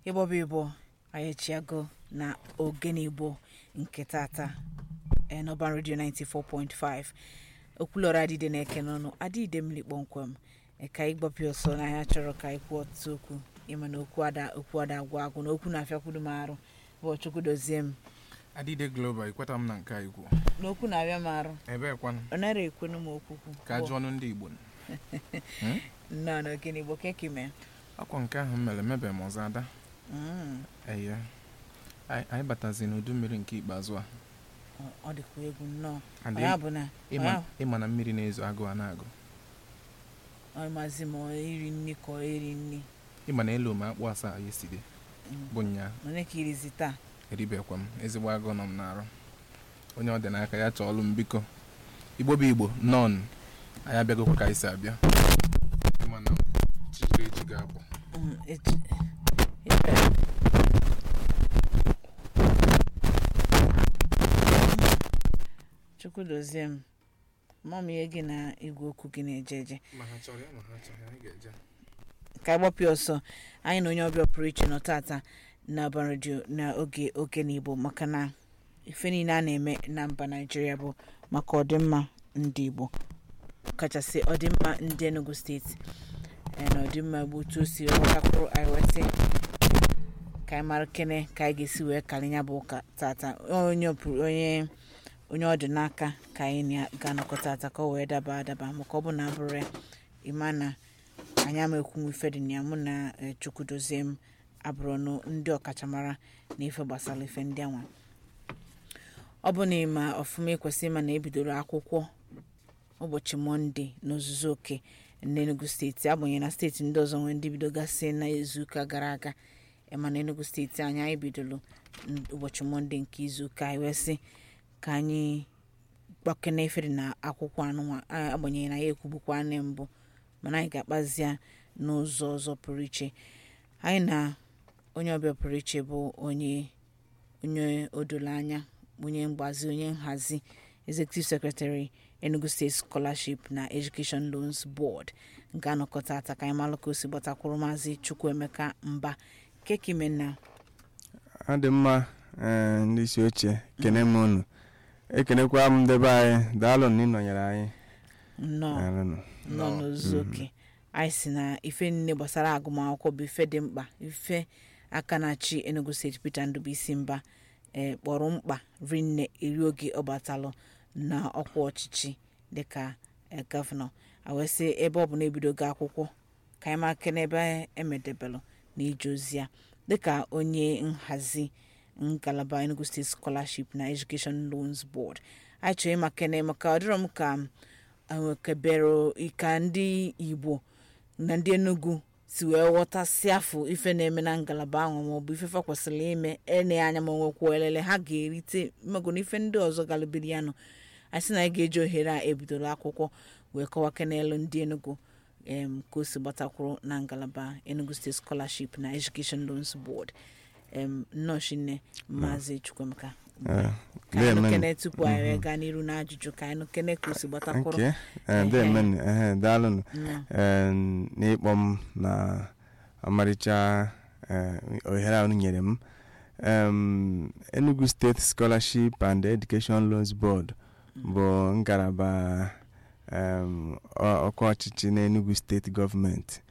Igbo Igbo ayachiago na ogene Igbo nke tata Urban Radio 94.5 okwulọrọ adịde na-eke n'ọnụ adịde m likpọnkwem ka ịgbapị ọsọ na ya chọrọ ka ikwu ọtụtụ okwu ịma na okwu ada agwa agwụ na okwu na-afịakwudu m arụ bụ Chukwu dozie m Adịde Global ikweta m na nke ikwu na okwu na-abịa m arụ ebe kwanụ ọ nara ekwenu m okwukwu ka jụọ ọnụ ndị Igbo nnọọ na ogene Igbo kekime akwa nke ahụ mere mebe m ọzọ ada eye anyị batazi n'udu mmiri nke ikpeazụ a ọ dịkwa egwu nnọọ ya bụ na ịma na mmiri na-ezo agụ a na-agụ maazị ma iri nri ka eri nri ịma na elu ma akpụ asaa yeside bụ nya mana ka irizi taa eribekwa m ezigbo agụ nọ m n'arụ onye ọ dị n'aka ya chọọ ọlụ m biko Igbo bụ Igbo nọn anyị abịagokwa ka anyị si abịa ịma na chijiri echi ga-abụ Chukwu dozie m mama ihe gị na igwe okwu gị na-eje eje ma ha chọrọ ya ma ha chọrọ ya anyị ga-eje ka ịgbapụ ọsọ anyị na onye ọbịa pụrụ iche nọ tata na Urban Radio na oge ogene Igbo maka na ife niile a na-eme na mba Naịjirịa bụ maka ọdịmma ndị Igbo kachasị ọdịmma ndị Enugu steeti na ọdịmma bụ otu o si ọgbatakwuru iweta ka anyị mara kene ka anyị ga-esi wee kalinya bụ ụka tata onye ọ dị n'aka ka anyị ga-anọkọta ata ka ọ wee daba adaba maka ọ bụ na abụrụ ya ịma na anyị ama ekwu ife dị na ya mụ na Chukwu dozie m abụrụ ndị ọkachamara na ife gbasara ife ndị anwa ọ bụ na ịma ọfụma ekwesị ịma na ebidoro akwụkwọ ụbọchị Mọnde n'ozuzu oke n'Enugu steeti abụghị na steeti ndị ọzọ nwee ndị bidogasị na izuụka gara aga ma na Enugu steeti anyị bidoro ụbọchị Mọnde nke izuụka anyị wee sị ka anyị gbakene ife dị na akwụkwọ anụnwa agbanyeghị na ya ekwubukwa ane mbụ mana anyị ga-akpazi ya n'ụzọ ọzọ pụrụ iche anyị na onye ọbịa pụrụ iche bụ onye odola anya onye mgbazi onye nhazi Executive Secretary Enugu State Scholarship na Education Loans Board nke anọkọta ata ka anyị malụ ka o si gbatakwuru Maazị Chukwuemeka Mba kekimena adị mma ndị isi oche kene m unu ekenekwa m ndebe anyị daalụ na ịnọnyere anyị nọ n'ozuzu oke anyị si na ife nne gbasara agụmakwụkwọ bụ ife dị mkpa ife aka na-achị Enugu State Peter Ndubuisi Mba kpọrọ mkpa rinne eri oge ọ batalụ na ọkwa ọchịchị dịka gọvanọ awesị ebe ọ bụ na ebidogo akwụkwọ ka anyị maka n'ebe emedebelụ na ije ozi ya dịka onye nhazi ngalaba Enugu State Scholarship na Education Loans Board anyị chọrọ ịmakene maka ọdịrọ m ka nwekebere ka ndị Igbo na ndị Enugu si wee ghọtasị afọ ife na-eme na ngalaba ahụ maọbụ ife fa kwesịrị ime ene anya ma nwekwa elele ha ga-erite mmego na ife ndị ọzọ galibiri ya nọ anyị sị na anyị ga-eji ohere a ebidoro akwụkwọ wee kọwake n'elu ndị Enugu ka o si gbatakwuru na ngalaba Enugu State Scholarship na Education Loans Board nnọchine Maazị Chukwuemeka ka anyị nụkene tupu anyị wee gaa n'iru na ajụjụ ka anyị nụkene ka o si gbatakwuru daalụ n'ịkpọ m na ọmarịcha ohere ahụ nyere m Enugu State Scholarship and Education Loans Board bụ ngalaba ọkwa ọchịchị na Enugu State gọọmenti